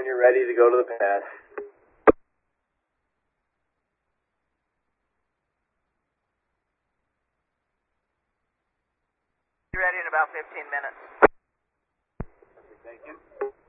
when you're ready to go to the pad. Be ready in about 15 minutes. Thank you.